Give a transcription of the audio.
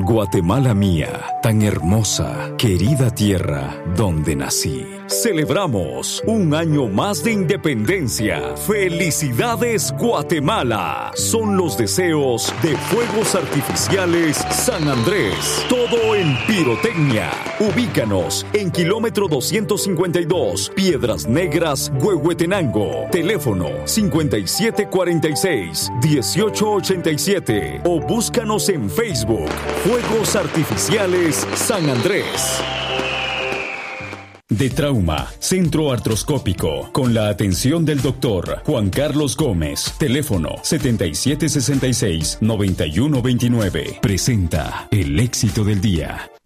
Guatemala mía, tan hermosa, querida tierra donde nací. Celebramos un año más de independencia. ¡Felicidades, Guatemala! Son los deseos de Fuegos Artificiales San Andrés. Todo en pirotecnia. Ubícanos en kilómetro 252, Piedras Negras, Huehuetenango. Teléfono 5746-1887 o búscanos en Facebook. Fuegos Artificiales San Andrés. De Trauma, Centro Artroscópico, con la atención del doctor Juan Carlos Gómez. Teléfono 7766-9129. Presenta el éxito del día.